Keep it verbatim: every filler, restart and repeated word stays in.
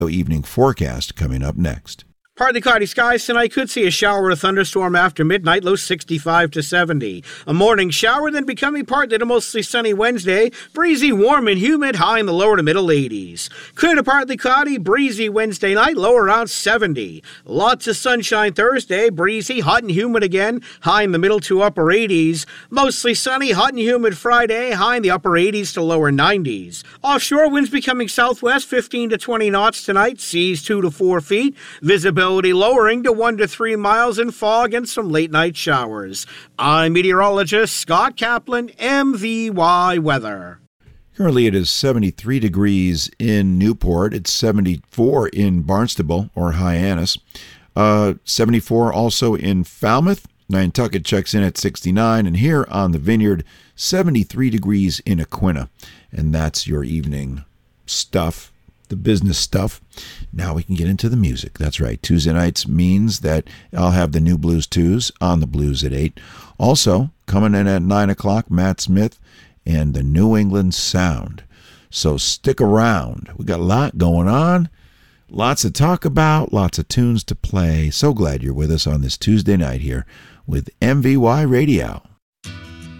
evening forecast coming up next. Partly cloudy skies tonight. Could see a shower or thunderstorm after midnight, low sixty-five to seventy. A morning shower, then becoming partly to mostly sunny Wednesday. Breezy, warm and humid, high in the lower to middle eighties. Clear to partly cloudy, breezy Wednesday night, low around seventy. Lots of sunshine Thursday, breezy, hot and humid again, high in the middle to upper eighties. Mostly sunny, hot and humid Friday, high in the upper eighties to lower nineties. Offshore winds becoming southwest, fifteen to twenty knots tonight, seas two to four feet. Visibility lowering to one to three miles in fog and some late-night showers. I'm meteorologist Scott Kaplan, M V Y Weather. Currently it is seventy-three degrees in Newport. It's seventy-four in Barnstable or Hyannis. Uh, seventy-four also in Falmouth. Nantucket checks in at sixty-nine. And here on the Vineyard, seventy-three degrees in Aquina. And that's your evening stuff. The business stuff. Now we can get into the music. That's right. Tuesday nights means that I'll have the new Blues Twos on the Blues at eight. Also, coming in at nine o'clock, Matt Smith and the New England Sound. So stick around. We got a lot going on. Lots to talk about. Lots of tunes to play. So glad you're with us on this Tuesday night here with M V Y Radio.